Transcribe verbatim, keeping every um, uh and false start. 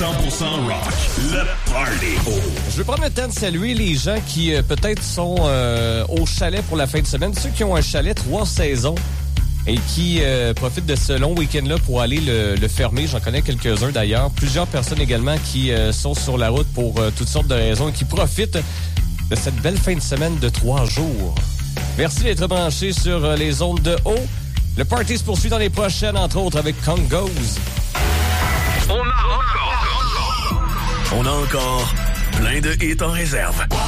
cent pour cent rock. Le Party. Je vais prendre le temps de saluer les gens qui euh, peut-être sont euh, au chalet pour la fin de semaine. Ceux qui ont un chalet trois saisons et qui euh, profitent de ce long week-end-là pour aller le, le fermer. J'en connais quelques-uns d'ailleurs. Plusieurs personnes également qui euh, sont sur la route pour euh, toutes sortes de raisons et qui profitent de cette belle fin de semaine de trois jours. Merci d'être branchés sur euh, les ondes de haut. Le party se poursuit dans les prochaines, entre autres avec Congos. On a encore... On a encore plein de hits en réserve.